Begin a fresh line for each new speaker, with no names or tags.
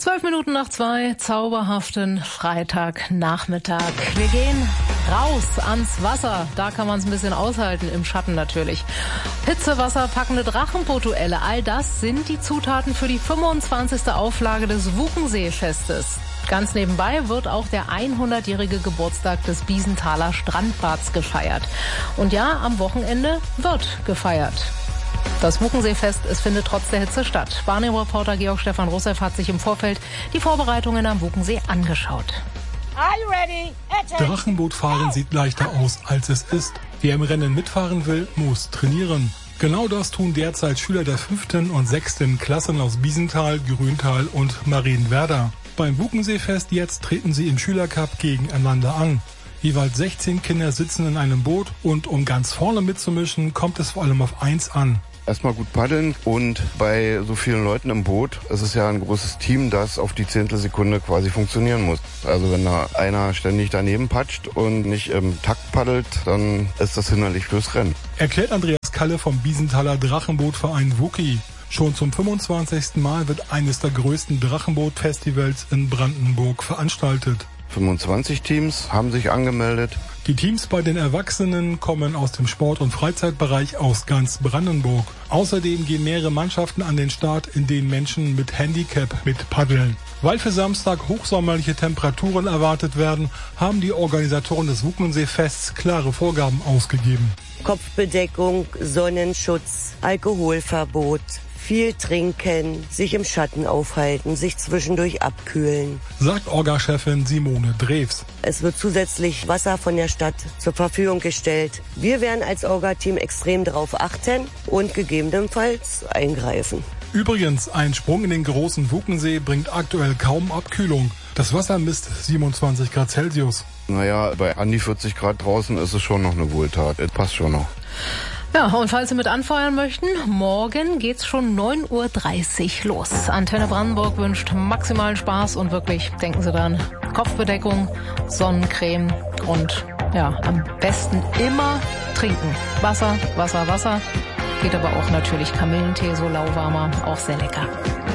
1:12, zauberhaften Freitagnachmittag. Wir gehen raus ans Wasser. Da kann man es ein bisschen aushalten, im Schatten natürlich. Hitzewasser, packende Drachenbootduelle, all das sind die Zutaten für die 25. Auflage des Wuchensee-Festes. Ganz nebenbei wird auch der 100-jährige Geburtstag des Biesenthaler Strandbads gefeiert. Und ja, am Wochenende wird gefeiert. Das Wuchensee-Fest, es findet trotz der Hitze statt. Wahrnehmungsreporter Georg Stefan Russeff hat sich im Vorfeld die Vorbereitungen am Wuchensee angeschaut.
Are you ready?
Drachenbootfahren sieht leichter aus, als es ist. Wer im Rennen mitfahren will, muss trainieren. Genau das tun derzeit Schüler der 5. und 6. Klassen aus Biesenthal, Grüntal und Marienwerder. Beim Wuchensee-Fest jetzt treten sie im Schülercup gegeneinander an. Jeweils 16 Kinder sitzen in einem Boot und um ganz vorne mitzumischen, kommt es vor allem auf eins an.
Erstmal gut paddeln und bei so vielen Leuten im Boot, es ist ja ein großes Team, das auf die Zehntelsekunde quasi funktionieren muss. Also wenn da einer ständig daneben patscht und nicht im Takt paddelt, dann ist das hinderlich fürs Rennen.
Erklärt Andreas Kalle vom Biesenthaler Drachenbootverein WUKI. Schon zum 25. Mal wird eines der größten Drachenboot-Festivals in Brandenburg veranstaltet.
25 Teams haben sich angemeldet.
Die Teams bei den Erwachsenen kommen aus dem Sport- und Freizeitbereich aus ganz Brandenburg. Außerdem gehen mehrere Mannschaften an den Start, in denen Menschen mit Handicap mit paddeln. Weil für Samstag hochsommerliche Temperaturen erwartet werden, haben die Organisatoren des Wuchensee-Fests klare Vorgaben ausgegeben.
Kopfbedeckung, Sonnenschutz, Alkoholverbot, viel trinken, sich im Schatten aufhalten, sich zwischendurch abkühlen,
sagt Orga-Chefin Simone Drews.
Es wird zusätzlich Wasser von der Stadt zur Verfügung gestellt. Wir werden als Orga-Team extrem darauf achten und gegebenenfalls eingreifen.
Übrigens, ein Sprung in den großen Wuchensee bringt aktuell kaum Abkühlung. Das Wasser misst 27 Grad Celsius.
Naja, bei an die 40 Grad draußen ist es schon noch eine Wohltat. Es passt schon noch.
Ja, und falls Sie mit anfeuern möchten, morgen geht's schon 9:30 Uhr los. Antenne Brandenburg wünscht maximalen Spaß und wirklich, denken Sie dran, Kopfbedeckung, Sonnencreme und ja, am besten immer trinken. Wasser, Wasser, Wasser. Geht aber auch natürlich Kamillentee, so lauwarmer, auch sehr lecker.